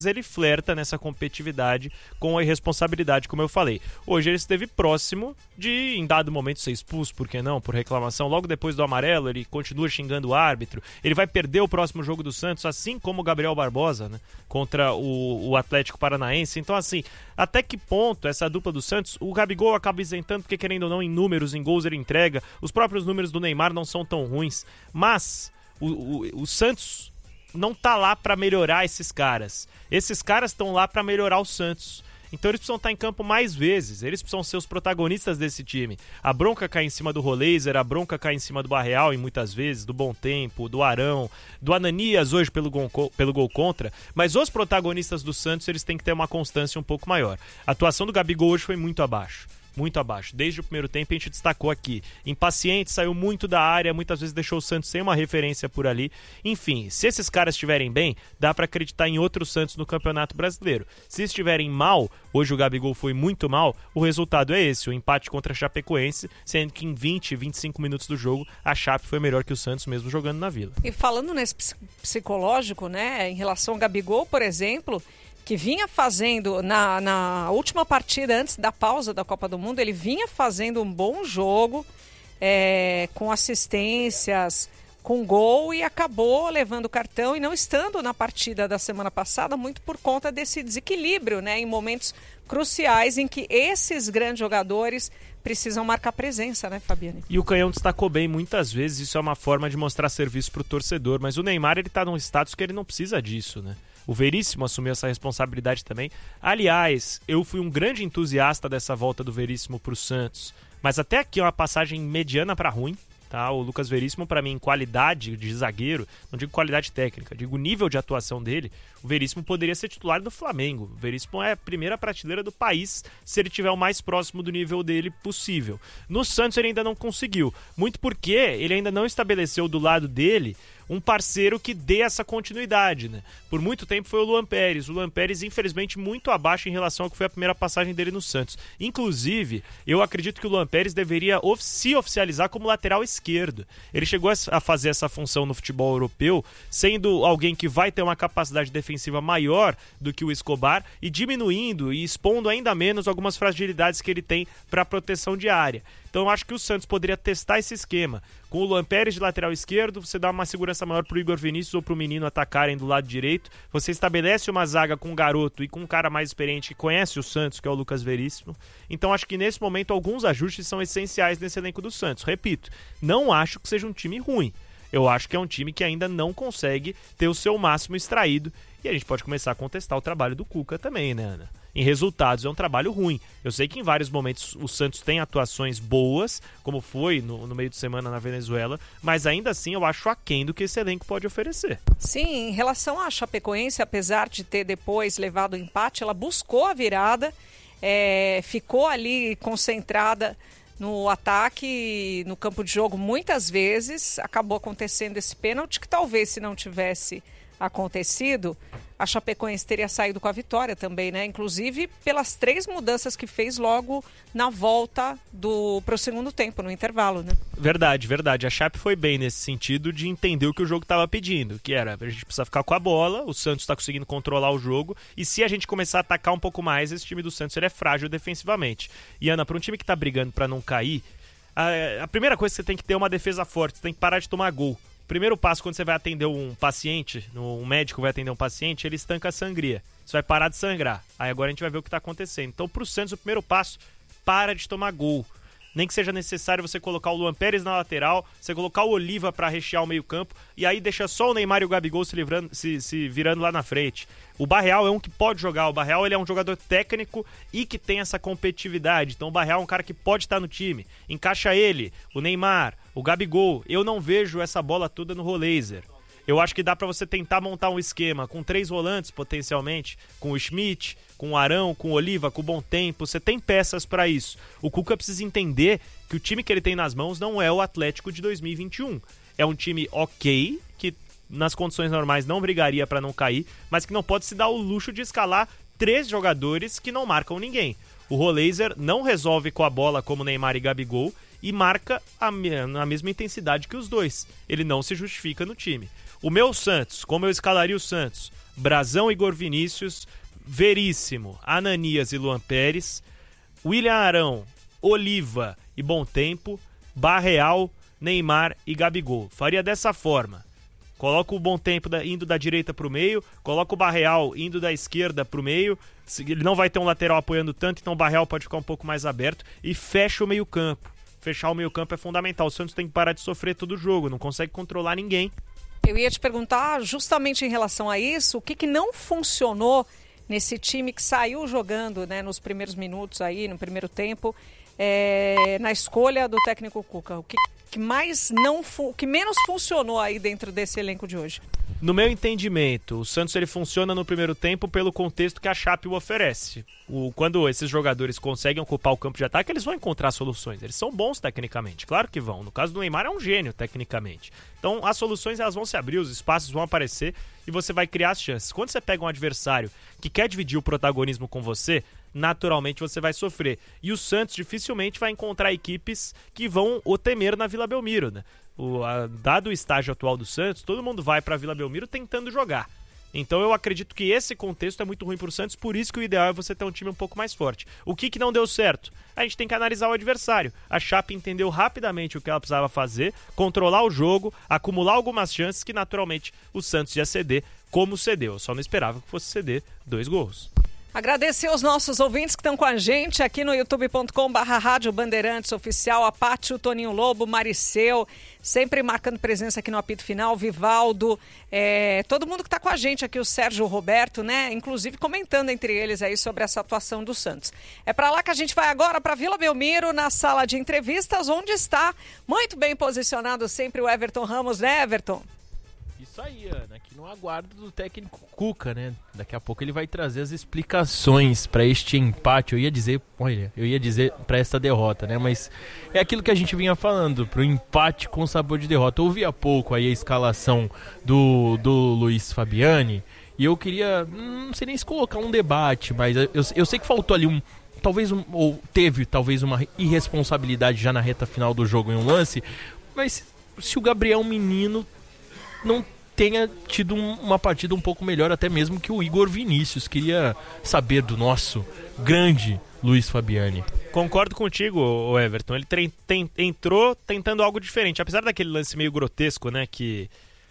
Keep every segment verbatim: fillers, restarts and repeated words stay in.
ele flerta nessa competitividade com a irresponsabilidade, como eu falei. Hoje ele esteve próximo de, em dado momento, ser expulso, por que não? Por reclamação. Logo depois do amarelo, ele continua xingando o árbitro. Ele vai perder o próximo jogo do Santos, assim como o Gabriel Barbosa, né? Contra o, o Atlético Paranaense. Então, assim, até que ponto essa dupla do Santos, o Gabigol acaba isentando, porque querendo ou não, em números, em gols ele entrega. Os próprios números do Neymar não são tão ruins. Mas o, o, o Santos não tá lá para melhorar esses caras. Esses caras estão lá para melhorar o Santos. Então eles precisam estar em campo mais vezes. Eles precisam ser os protagonistas desse time. A bronca cai em cima do Roleiser, a bronca cai em cima do Barreal, e muitas vezes, do Bom Tempo, do Arão, do Ananias hoje pelo gol, pelo gol contra. Mas os protagonistas do Santos, eles têm que ter uma constância um pouco maior. A atuação do Gabigol hoje foi muito abaixo. Muito abaixo. Desde o primeiro tempo a gente destacou aqui. Impaciente, saiu muito da área, muitas vezes deixou o Santos sem uma referência por ali. Enfim, se esses caras estiverem bem, dá pra acreditar em outro Santos no Campeonato Brasileiro. Se estiverem mal, hoje o Gabigol foi muito mal, o resultado é esse, o empate contra a Chapecoense, sendo que em vinte, vinte e cinco minutos do jogo, a Chape foi melhor que o Santos mesmo jogando na Vila. E falando nesse psicológico, né, em relação ao Gabigol, por exemplo, que vinha fazendo, na, na última partida antes da pausa da Copa do Mundo, ele vinha fazendo um bom jogo, é, com assistências, com gol, e acabou levando o cartão e não estando na partida da semana passada, muito por conta desse desequilíbrio, né, em momentos cruciais em que esses grandes jogadores precisam marcar presença, né, Fabiane? E o Canhão destacou bem muitas vezes, isso é uma forma de mostrar serviço pro torcedor, mas o Neymar, ele tá num status que ele não precisa disso, né? O Veríssimo assumiu essa responsabilidade também. Aliás, eu fui um grande entusiasta dessa volta do Veríssimo pro Santos, mas até aqui é uma passagem mediana para ruim. Tá? O Lucas Veríssimo, para mim, em qualidade de zagueiro, não digo qualidade técnica, digo nível de atuação dele, o Veríssimo poderia ser titular do Flamengo. O Veríssimo é a primeira prateleira do país se ele estiver o mais próximo do nível dele possível. No Santos ele ainda não conseguiu, muito porque ele ainda não estabeleceu do lado dele um parceiro que dê essa continuidade, né? Por muito tempo foi o Luan Pérez. O Luan Pérez, infelizmente, muito abaixo em relação ao que foi a primeira passagem dele no Santos. Inclusive, eu acredito que o Luan Pérez deveria of- se oficializar como lateral esquerdo. Ele chegou a fazer essa função no futebol europeu, sendo alguém que vai ter uma capacidade defensiva maior do que o Escobar e diminuindo e expondo ainda menos algumas fragilidades que ele tem para proteção de área. Então eu acho que o Santos poderia testar esse esquema. Com o Luan Pérez de lateral esquerdo, você dá uma segurança maior pro Igor Vinícius ou pro menino atacarem do lado direito. Você estabelece uma zaga com um garoto e com um cara mais experiente que conhece o Santos, que é o Lucas Veríssimo. Então acho que nesse momento alguns ajustes são essenciais nesse elenco do Santos. Repito, não acho que seja um time ruim. Eu acho que é um time que ainda não consegue ter o seu máximo extraído. E a gente pode começar a contestar o trabalho do Cuca também, né, Ana? Em resultados é um trabalho ruim. Eu sei que em vários momentos o Santos tem atuações boas, como foi no, no meio de semana na Venezuela, mas ainda assim eu acho aquém do que esse elenco pode oferecer. Sim, em relação à Chapecoense, apesar de ter depois levado o empate, ela buscou a virada, é, ficou ali concentrada no ataque, no campo de jogo muitas vezes, acabou acontecendo esse pênalti que talvez se não tivesse acontecido, a Chapecoense teria saído com a vitória também, né? Inclusive pelas três mudanças que fez logo na volta do pro segundo tempo, no intervalo, né? Verdade, verdade. A Chape foi bem nesse sentido de entender o que o jogo estava pedindo, que era, a gente precisa ficar com a bola, o Santos está conseguindo controlar o jogo, e se a gente começar a atacar um pouco mais, esse time do Santos ele é frágil defensivamente. E Ana, para um time que está brigando para não cair, a, a primeira coisa que você tem que ter é uma defesa forte, você tem que parar de tomar gol. Primeiro passo, quando você vai atender um paciente, um médico vai atender um paciente, ele estanca a sangria. Você vai parar de sangrar. Aí agora a gente vai ver o que está acontecendo. Então, para o Santos, o primeiro passo, para de tomar gol. Nem que seja necessário você colocar o Luan Pérez na lateral, você colocar o Oliva para rechear o meio campo, e aí deixa só o Neymar e o Gabigol se, livrando, se, se virando lá na frente. O Barreal é um que pode jogar, o Barreal ele é um jogador técnico e que tem essa competitividade, então o Barreal é um cara que pode estar no time. Encaixa ele, o Neymar, o Gabigol. Eu não vejo essa bola toda no Roleiser. Eu acho que dá pra você tentar montar um esquema com três volantes, potencialmente, com o Schmidt, com o Arão, com o Oliva, com o Bom Tempo. Você tem peças pra isso. O Cuca precisa entender que o time que ele tem nas mãos não é o Atlético de dois mil e vinte e um. É um time ok, que nas condições normais não brigaria pra não cair, mas que não pode se dar o luxo de escalar três jogadores que não marcam ninguém. O Roleiser não resolve com a bola como Neymar e Gabigol e marca a, me- a mesma intensidade que os dois. Ele não se justifica no time. O meu Santos, como eu escalaria o Santos? Brazão, Igor Vinícius, Veríssimo, Ananias e Luan Pérez, William Arão, Oliva e Bom Tempo, Barreal, Neymar e Gabigol. Faria dessa forma. Coloca o Bom Tempo da, indo da direita para o meio, coloca o Barreal indo da esquerda para o meio, ele não vai ter um lateral apoiando tanto, então o Barreal pode ficar um pouco mais aberto e fecha o meio campo. Fechar o meio campo é fundamental, o Santos tem que parar de sofrer todo o jogo, não consegue controlar ninguém. Eu ia te perguntar justamente em relação a isso, o que, que não funcionou nesse time que saiu jogando, né, nos primeiros minutos aí, no primeiro tempo, é, na escolha do técnico Cuca. O que, que mais não, o que menos funcionou aí dentro desse elenco de hoje? No meu entendimento, o Santos ele funciona no primeiro tempo pelo contexto que a Chape o oferece. O, quando esses jogadores conseguem ocupar o campo de ataque, eles vão encontrar soluções. Eles são bons tecnicamente, claro que vão. No caso do Neymar é um gênio tecnicamente. Então as soluções elas vão se abrir, os espaços vão aparecer e você vai criar as chances. Quando você pega um adversário que quer dividir o protagonismo com você, naturalmente você vai sofrer. E o Santos dificilmente vai encontrar equipes que vão o temer na Vila Belmiro, né? O, a, dado o estágio atual do Santos, todo mundo vai para a Vila Belmiro tentando jogar. Então eu acredito que esse contexto é muito ruim para o Santos, por isso que o ideal é você ter um time um pouco mais forte. O que, que não deu certo? A gente tem que analisar o adversário. A Chape entendeu rapidamente o que ela precisava fazer, controlar o jogo, acumular algumas chances que naturalmente o Santos ia ceder, como cedeu. Eu só não esperava que fosse ceder dois gols. Agradecer aos nossos ouvintes que estão com a gente aqui no youtube ponto com barra Rádio Bandeirantes Oficial, a Pátio, Toninho Lobo, Mariceu, sempre marcando presença aqui no apito final, Vivaldo, é, todo mundo que está com a gente aqui, o Sérgio, o Roberto, né? Inclusive comentando entre eles aí sobre essa atuação do Santos. É para lá que a gente vai agora, para Vila Belmiro, na sala de entrevistas, onde está muito bem posicionado sempre o Everton Ramos, né, Everton? Isso aí, Ana, aqui no aguardo do técnico Cuca, né? Daqui a pouco ele vai trazer as explicações para este empate. Eu ia dizer, olha, eu ia dizer para esta derrota, né? Mas é aquilo que a gente vinha falando, pro empate com sabor de derrota. Eu ouvi há pouco aí a escalação do, do Luiz Fabiani e eu queria, não sei nem se colocar um debate, mas eu, eu sei que faltou ali um, talvez um, ou teve talvez uma irresponsabilidade já na reta final do jogo em um lance, mas se o Gabriel Menino não tenha tido um, uma partida um pouco melhor até mesmo que o Igor Vinícius. Queria saber do nosso grande Luiz Fabiani. Concordo contigo, Everton. Ele tem, tem, entrou tentando algo diferente. Apesar daquele lance meio grotesco, né, que,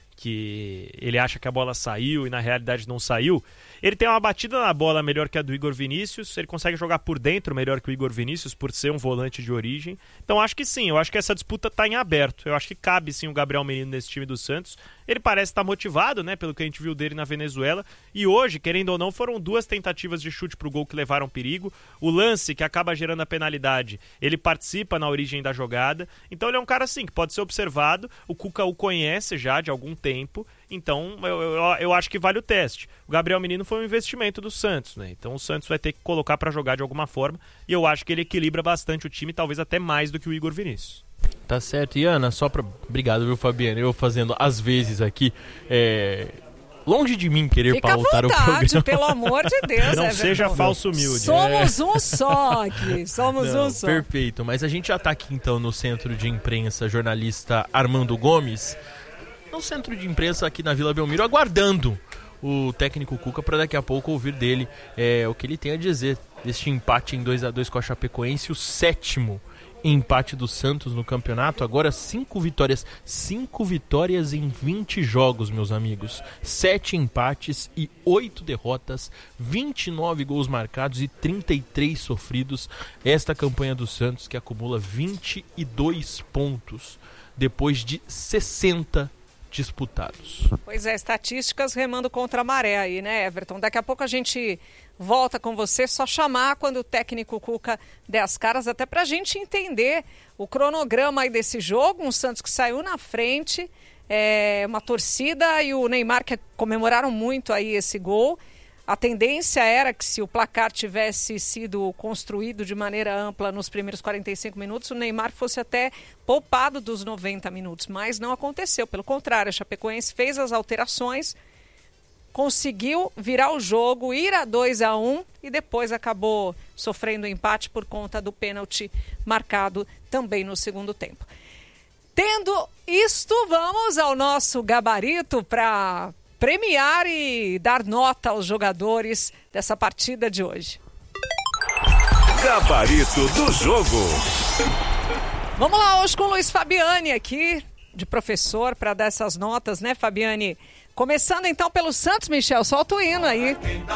que ele acha que a bola saiu e na realidade não saiu, ele tem uma batida na bola melhor que a do Igor Vinícius, ele consegue jogar por dentro melhor que o Igor Vinícius por ser um volante de origem. Então acho que sim, eu acho que essa disputa está em aberto. Eu acho que cabe sim o Gabriel Menino nesse time do Santos. Ele parece estar motivado, né, pelo que a gente viu dele na Venezuela. E hoje, querendo ou não, foram duas tentativas de chute pro gol que levaram perigo. O lance que acaba gerando a penalidade, ele participa na origem da jogada. Então ele é um cara assim que pode ser observado. O Cuca o conhece já de algum tempo. Então eu, eu, eu acho que vale o teste. O Gabriel Menino foi um investimento do Santos, né? Então o Santos vai ter que colocar para jogar de alguma forma. E eu acho que ele equilibra bastante o time, talvez até mais do que o Igor Vinícius. Tá certo. E Ana, só pra... Obrigado, viu, Fabiano? Eu fazendo às vezes aqui... É... Longe de mim querer Fica pautar vontade, o programa. Pelo amor de Deus. Não é seja verdade. falso humilde. Somos é. um só aqui. Somos Não, um só. Perfeito. Mas a gente já tá aqui então no centro de imprensa, jornalista Armando Gomes. No centro de imprensa aqui na Vila Belmiro, aguardando o técnico Cuca para daqui a pouco ouvir dele é, o que ele tem a dizer deste empate em dois a dois com a Chapecoense, o sétimo empate do Santos no campeonato. Agora cinco vitórias, cinco vitórias em vinte jogos, meus amigos, sete empates e oito derrotas, vinte e nove gols marcados e trinta e três sofridos. Esta campanha do Santos que acumula vinte e dois pontos depois de sessenta disputados. Pois é, estatísticas remando contra a maré aí, né, Everton? Daqui a pouco a gente volta com você, só chamar quando o técnico Cuca der as caras, até pra gente entender o cronograma aí desse jogo. Um Santos que saiu na frente, é, uma torcida e o Neymar que comemoraram muito aí esse gol. A tendência era que se o placar tivesse sido construído de maneira ampla nos primeiros quarenta e cinco minutos, o Neymar fosse até poupado dos noventa minutos, mas não aconteceu. Pelo contrário, a Chapecoense fez as alterações, conseguiu virar o jogo, ir a dois a um e depois acabou sofrendo empate por conta do pênalti marcado também no segundo tempo. Tendo isto, vamos ao nosso gabarito para premiar e dar nota aos jogadores dessa partida de hoje. Gabarito do jogo. Vamos lá hoje com o Luiz Fabiani aqui, de professor, para dar essas notas, né, Fabiani? Começando então pelo Santos, Michel, solta o hino aí.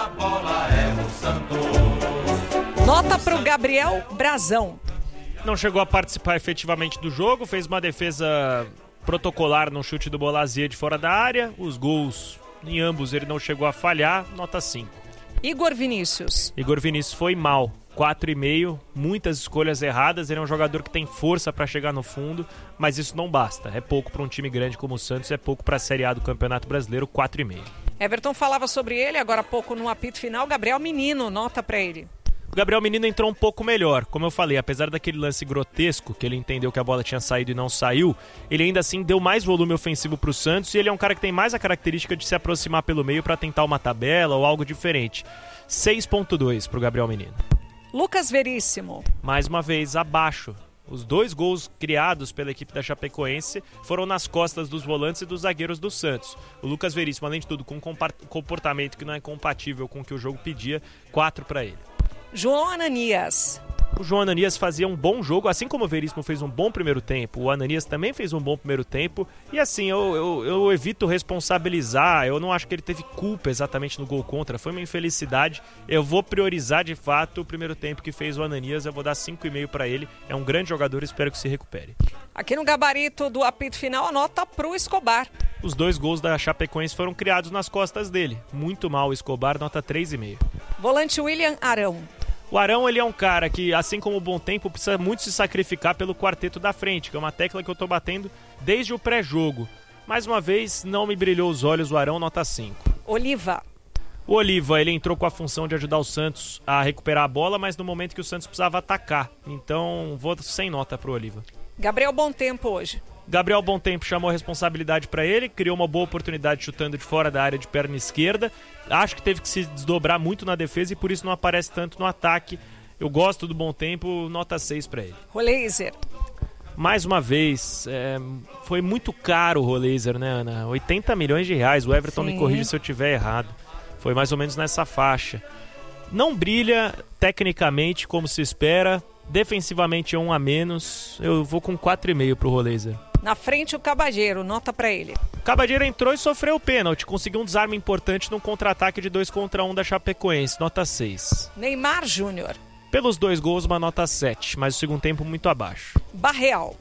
Nota para o Gabriel Brazão. Não chegou a participar efetivamente do jogo, fez uma defesa protocolar no chute do Bolazia de fora da área. Os gols, em ambos, ele não chegou a falhar, nota cinco. Igor Vinícius. Igor Vinícius foi mal, quatro e meio, muitas escolhas erradas. Ele é um jogador que tem força para chegar no fundo, mas isso não basta. É pouco para um time grande como o Santos, é pouco para a Série A do Campeonato Brasileiro, quatro e meio. Everton falava sobre ele, agora há pouco no apito final. Gabriel Menino, nota para ele. O Gabriel Menino entrou um pouco melhor. Como eu falei, apesar daquele lance grotesco, que ele entendeu que a bola tinha saído e não saiu, ele ainda assim deu mais volume ofensivo para o Santos e ele é um cara que tem mais a característica de se aproximar pelo meio para tentar uma tabela ou algo diferente. seis ponto dois para o Gabriel Menino. Lucas Veríssimo. Mais uma vez, abaixo. Os dois gols criados pela equipe da Chapecoense foram nas costas dos volantes e dos zagueiros do Santos. O Lucas Veríssimo, além de tudo, com um comportamento que não é compatível com o que o jogo pedia, quatro para ele. João Ananias. O João Ananias fazia um bom jogo, assim como o Veríssimo fez um bom primeiro tempo, o Ananias também fez um bom primeiro tempo, e assim, eu, eu, eu evito responsabilizar, eu não acho que ele teve culpa exatamente no gol contra, foi uma infelicidade. Eu vou priorizar de fato o primeiro tempo que fez o Ananias, eu vou dar cinco e meio para ele, é um grande jogador, espero que se recupere. Aqui no gabarito do apito final, a nota pro Escobar. Os dois gols da Chapecoense foram criados nas costas dele, muito mal o Escobar, nota três e meio. Volante William Arão. O Arão, ele é um cara que, assim como o Bom Tempo, precisa muito se sacrificar pelo quarteto da frente, que é uma tecla que eu tô batendo desde o pré-jogo. Mais uma vez, não me brilhou os olhos o Arão, nota cinco. Oliva. O Oliva, ele entrou com a função de ajudar o Santos a recuperar a bola, mas no momento que o Santos precisava atacar. Então, vou sem nota pro Oliva. Gabriel Bom Tempo hoje. Gabriel Bom Tempo chamou a responsabilidade para ele, criou uma boa oportunidade chutando de fora da área de perna esquerda. Acho que teve que se desdobrar muito na defesa e por isso não aparece tanto no ataque. Eu gosto do Bom Tempo, nota seis para ele. Roleiser. Mais uma vez, é, foi muito caro o Roleiser, né, Ana? oitenta milhões de reais, o Everton Sim. me corrige se eu tiver errado. Foi mais ou menos nessa faixa. Não brilha tecnicamente como se espera. Defensivamente é um a menos. Eu vou com quatro e meio pro Roleiser. Na frente o Cabageiro, nota pra ele. O Cabageiro entrou e sofreu o pênalti. Conseguiu um desarme importante num contra-ataque de dois contra um da Chapecoense, nota seis. Neymar Júnior. Pelos dois gols, uma nota sete, mas o segundo tempo muito abaixo. Barreal.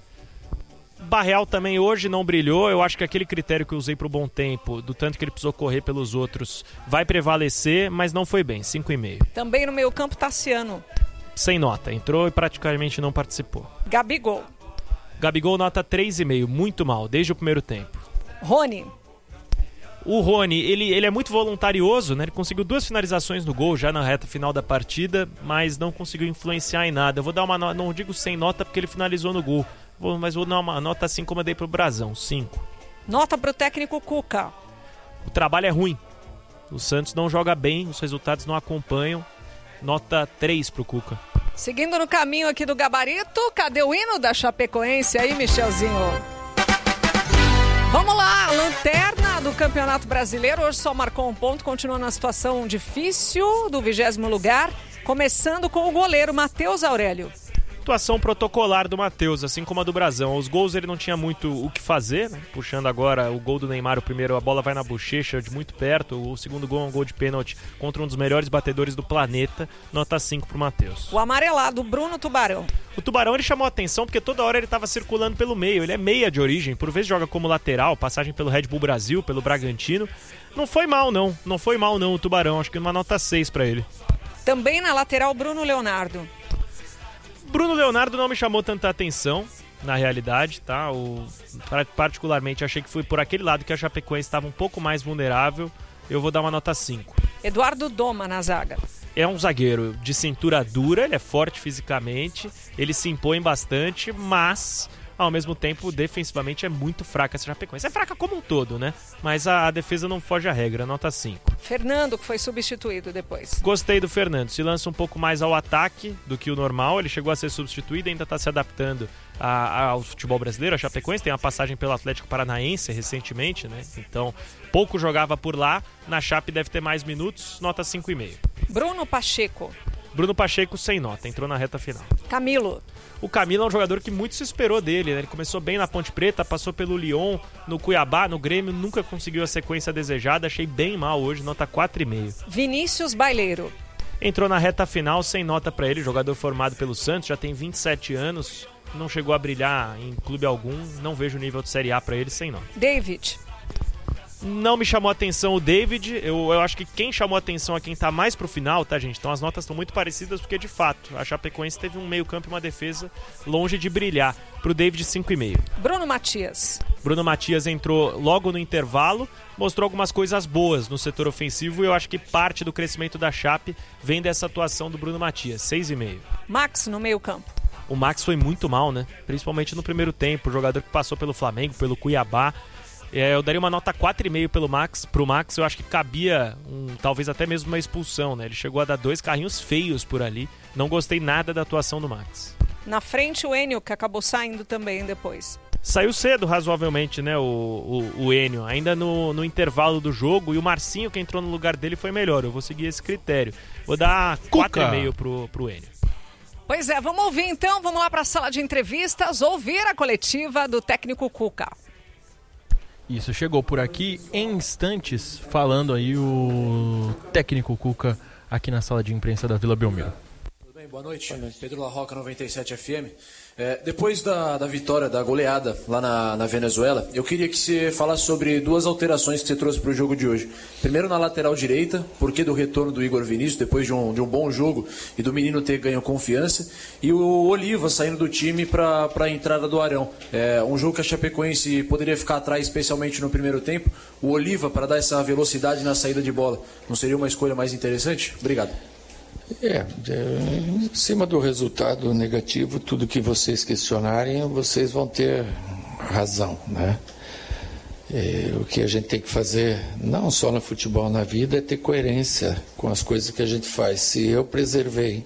Barreal também hoje não brilhou. Eu acho que aquele critério que eu usei pro Bom Tempo, do tanto que ele precisou correr pelos outros, vai prevalecer, mas não foi bem, cinco e meio. Também no meio campo, Tassiano. Sem nota, entrou e praticamente não participou. Gabigol. Gabigol nota três e meio, muito mal, desde o primeiro tempo. Rony. O Rony, ele, ele é muito voluntarioso, né? Ele conseguiu duas finalizações no gol já na reta final da partida, mas não conseguiu influenciar em nada. Eu vou dar uma nota, não digo sem nota porque ele finalizou no gol, vou, mas vou dar uma nota assim como eu dei pro Brazão, cinco. Nota pro técnico Cuca. O trabalho é ruim. O Santos não joga bem, os resultados não acompanham. Nota três pro Cuca. Seguindo no caminho aqui do gabarito, cadê o hino da Chapecoense aí, Michelzinho? Vamos lá, lanterna do Campeonato Brasileiro. Hoje só marcou um ponto, continua na situação difícil do vigésimo lugar. Começando com o goleiro Matheus Aurélio. Atuação protocolar do Matheus, assim como a do Brazão. Os gols ele não tinha muito o que fazer, né? Puxando agora o gol do Neymar, o primeiro, a bola vai na bochecha de muito perto. O segundo gol é um gol de pênalti contra um dos melhores batedores do planeta. Nota cinco pro Matheus. O amarelado, Bruno Tubarão. O Tubarão ele chamou a atenção porque toda hora ele estava circulando pelo meio. Ele é meia de origem, por vezes joga como lateral, passagem pelo Red Bull Brasil, pelo Bragantino. Não foi mal não, não foi mal não o Tubarão, acho que uma nota seis para ele. Também na lateral, Bruno Leonardo. Bruno Leonardo não me chamou tanta atenção, na realidade, tá? O, particularmente achei que foi por aquele lado que a Chapecoense estava um pouco mais vulnerável. Eu vou dar uma nota cinco. Eduardo Doma na zaga. É um zagueiro de cintura dura, ele é forte fisicamente, ele se impõe bastante, mas ao mesmo tempo defensivamente é muito fraca essa Chapecoense. É fraca como um todo, né? Mas a, a defesa não foge à regra, nota cinco. Fernando, que foi substituído depois. Gostei do Fernando, se lança um pouco mais ao ataque do que o normal, ele chegou a ser substituído, ainda está se adaptando a, a, ao futebol brasileiro, a Chapecoense tem uma passagem pelo Atlético Paranaense recentemente, né? Então pouco jogava por lá, na Chape deve ter mais minutos, nota cinco e meio. Bruno Pacheco. Bruno Pacheco sem nota, entrou na reta final. Camilo. O Camilo é um jogador que muito se esperou dele, né? Ele começou bem na Ponte Preta, passou pelo Lyon, no Cuiabá, no Grêmio, nunca conseguiu a sequência desejada, achei bem mal hoje, nota quatro e meio. Vinícius Baileiro. Entrou na reta final sem nota pra ele, jogador formado pelo Santos, já tem vinte e sete anos, não chegou a brilhar em clube algum, não vejo o nível de Série A pra ele, sem nota. David. Não me chamou a atenção o David, eu, eu acho que quem chamou a atenção é quem tá mais pro final, tá, gente? Então as notas estão muito parecidas porque, de fato, a Chapecoense teve um meio campo e uma defesa longe de brilhar. Pro David, cinco e meio. Bruno Matias. Bruno Matias entrou logo no intervalo, mostrou algumas coisas boas no setor ofensivo e eu acho que parte do crescimento da Chape vem dessa atuação do Bruno Matias, seis e meio. Max no meio campo. O Max foi muito mal, né? Principalmente no primeiro tempo, o jogador que passou pelo Flamengo, pelo Cuiabá. Eu daria uma nota quatro e meio pelo Max, pro Max, eu acho que cabia um, talvez até mesmo uma expulsão, né? Ele chegou a dar dois carrinhos feios por ali. Não gostei nada da atuação do Max. Na frente o Enio, que acabou saindo também depois. Saiu cedo, razoavelmente, né, o, o, o Enio, ainda no, no intervalo do jogo, e o Marcinho, que entrou no lugar dele, foi melhor. Eu vou seguir esse critério. Vou dar quatro e meio pro, pro Enio. Pois é, vamos ouvir então, vamos lá para a sala de entrevistas, ouvir a coletiva do técnico Cuca. Isso, chegou por aqui em instantes, falando aí o técnico Cuca aqui na sala de imprensa da Vila Belmiro. Tudo bem? Boa noite. Boa noite. Pedro La Roca, noventa e sete F M. É, depois da, da vitória, da goleada lá na, na Venezuela, eu queria que você falasse sobre duas alterações que você trouxe para o jogo de hoje. Primeiro na lateral direita, por que do retorno do Igor Vinícius, depois de um, de um bom jogo e do menino ter ganho confiança, e o Oliva saindo do time para a entrada do Arão. É, um jogo que a Chapecoense poderia ficar atrás, especialmente no primeiro tempo. O Oliva, para dar essa velocidade na saída de bola, não seria uma escolha mais interessante? Obrigado. É, em cima do resultado negativo, tudo que vocês questionarem, vocês vão ter razão, né? É, o que a gente tem que fazer, não só no futebol, na vida, é ter coerência com as coisas que a gente faz. Se eu preservei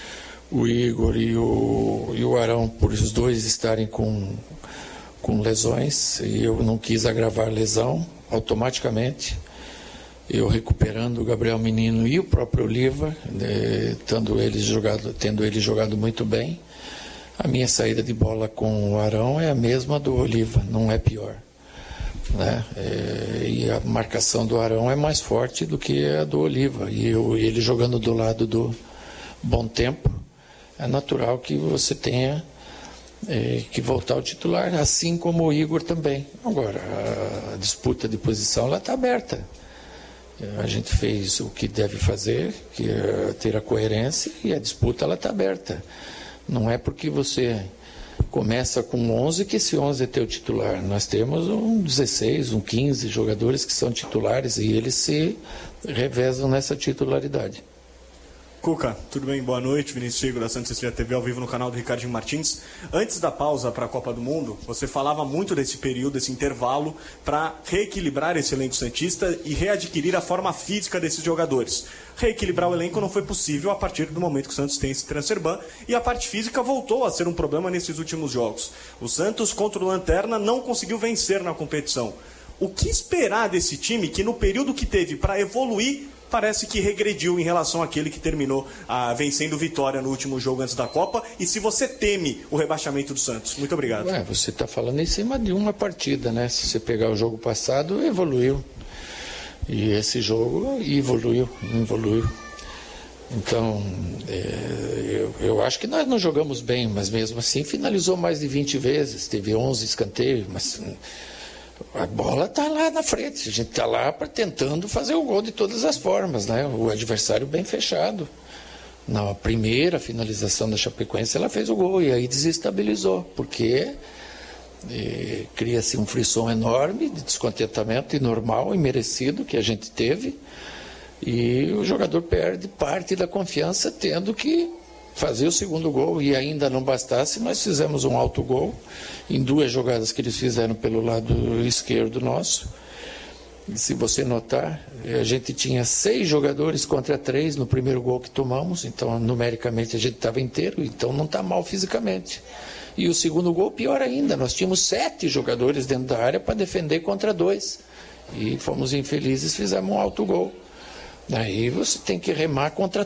o Igor e o, e o Arão por os dois estarem com, com lesões, e eu não quis agravar a lesão, automaticamente eu recuperando o Gabriel Menino e o próprio Oliva, né, tendo, ele jogado, tendo ele jogado muito bem, a minha saída de bola com o Arão é a mesma do Oliva, não é pior, né? É, e a marcação do Arão é mais forte do que a do Oliva, e eu, ele jogando do lado do Bom Tempo, é natural que você tenha é, que voltar ao titular, assim como o Igor também. Agora, a, a disputa de posição está aberta. A gente fez o que deve fazer, que é ter a coerência, e a disputa está aberta. Não é porque você começa com onze que esse onze é teu titular. Nós temos um dezesseis, um quinze jogadores que são titulares e eles se revezam nessa titularidade. Cuca, tudo bem? Boa noite. Vinícius Figo, da Santos T V, ao vivo no canal do Ricardinho Martins. Antes da pausa para a Copa do Mundo, você falava muito desse período, desse intervalo, para reequilibrar esse elenco santista e readquirir a forma física desses jogadores. Reequilibrar o elenco não foi possível a partir do momento que o Santos tem esse transfer ban, e a parte física voltou a ser um problema nesses últimos jogos. O Santos, contra o Lanterna, não conseguiu vencer na competição. O que esperar desse time que, no período que teve para evoluir, parece que regrediu em relação àquele que terminou ah, vencendo Vitória no último jogo antes da Copa, e se você teme o rebaixamento do Santos? Muito obrigado. Ué, você está falando em cima de uma partida, né? Se você pegar o jogo passado, evoluiu. E esse jogo evoluiu, evoluiu. Então, é, eu, eu acho que nós não jogamos bem, mas mesmo assim finalizou mais de vinte vezes, teve onze escanteios, mas a bola está lá na frente, a gente está lá pra, tentando fazer o gol de todas as formas, né? O adversário bem fechado. Na primeira finalização da Chapecoense, ela fez o gol e aí desestabilizou, porque é, cria-se um frisson enorme de descontentamento, e normal e merecido, que a gente teve, e o jogador perde parte da confiança, tendo que fazer o segundo gol. E ainda não bastasse, nós fizemos um autogol em duas jogadas que eles fizeram pelo lado esquerdo nosso, Se você notar, a gente tinha seis jogadores contra três no primeiro gol que tomamos, então numericamente a gente estava inteiro, então não está mal fisicamente. E o segundo gol, pior ainda, nós tínhamos sete jogadores dentro da área para defender contra dois. E fomos infelizes, fizemos um autogol. Aí você tem que remar contra